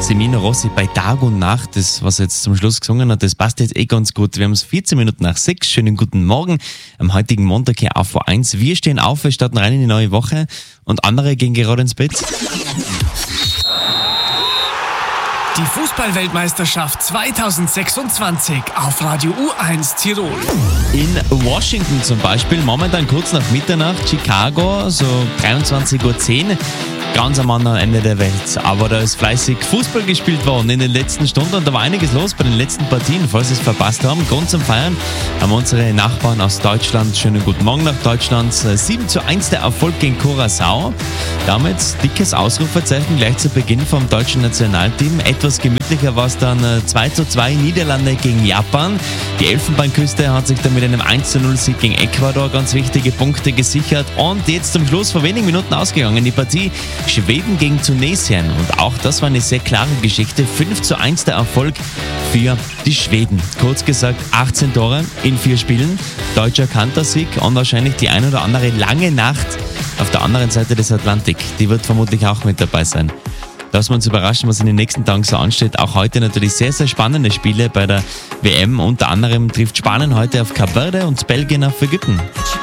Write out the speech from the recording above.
Semino Rossi bei Tag und Nacht, das, was er jetzt zum Schluss gesungen hat, das passt jetzt ganz gut. Wir haben es 14 Minuten nach 6. Schönen guten Morgen am heutigen Montag hier auf V1. Wir stehen auf, wir starten rein in die neue Woche und andere gehen gerade ins Bett. Die Fußballweltmeisterschaft 2026 auf Radio U1 Tirol. In Washington zum Beispiel, momentan kurz nach Mitternacht, Chicago, so 23:10 Uhr. Ganz am anderen Ende der Welt. Aber da ist fleißig Fußball gespielt worden in den letzten Stunden und da war einiges los bei den letzten Partien. Falls Sie es verpasst haben, Grund zum Feiern haben unsere Nachbarn aus Deutschland. Schönen guten Morgen nach Deutschland. 7:1 der Erfolg gegen Curaçao. Damit dickes Ausrufezeichen gleich zu Beginn vom deutschen Nationalteam. Etwas gemütlicher war es dann 2:2 Niederlande gegen Japan. Die Elfenbeinküste hat sich dann mit einem 1:0 Sieg gegen Ecuador ganz wichtige Punkte gesichert. Und jetzt zum Schluss vor wenigen Minuten ausgegangen die Partie Schweden gegen Tunesien. Und auch das war eine sehr klare Geschichte. 5:1 der Erfolg für die Schweden. Kurz gesagt 18 Tore in 4 Spielen. Deutscher Kantersieg und wahrscheinlich die ein oder andere lange Nacht auf der anderen Seite des Atlantik. Die wird vermutlich auch mit dabei sein. Lassen wir uns überraschen, was in den nächsten Tagen so ansteht. Auch heute natürlich sehr, sehr spannende Spiele bei der WM. Unter anderem trifft Spanien heute auf Kap Verde und Belgien auf Ägypten.